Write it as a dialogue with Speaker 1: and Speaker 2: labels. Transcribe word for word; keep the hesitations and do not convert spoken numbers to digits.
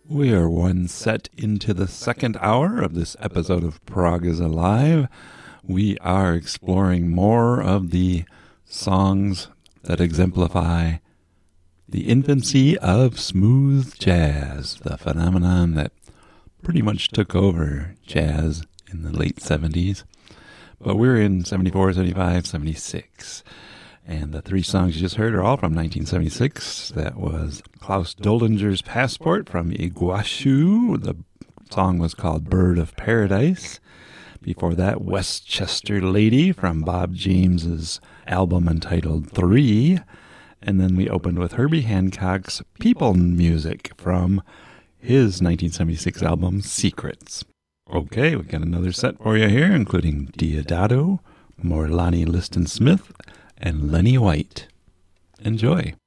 Speaker 1: We are one set into the second hour of this episode of Prog is Alive. We are exploring more of the songs that exemplify the infancy of smooth jazz, the phenomenon that pretty much took over jazz in the late seventies. But we're in seventy-four, seventy-five, seventy-six. And the three songs you just heard are all from nineteen seventy-six. That was Klaus Doldinger's Passport from Iguachu. The song was called Bird of Paradise. Before that, Westchester Lady from Bob James's album entitled Three. And then we opened with Herbie Hancock's People Music from his nineteen seventy-six album Secrets. Okay, we got another set for you here, including Diodato, more Lonnie Liston Smith, and Lenny White. Enjoy.